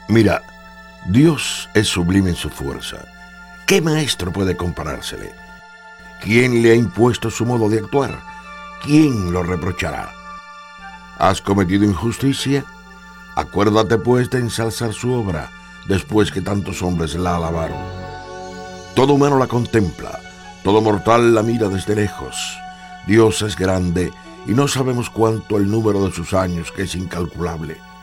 Mira, Dios es sublime en su fuerza. ¿Qué maestro puede comparársele? ¿Quién le ha impuesto su modo de actuar? ¿Quién lo reprochará? ¿Has cometido injusticia? Acuérdate pues de ensalzar su obra después que tantos hombres la alabaron. Todo humano la contempla, todo mortal la mira desde lejos. Dios es grande y no sabemos cuánto el número de sus años, que es incalculable.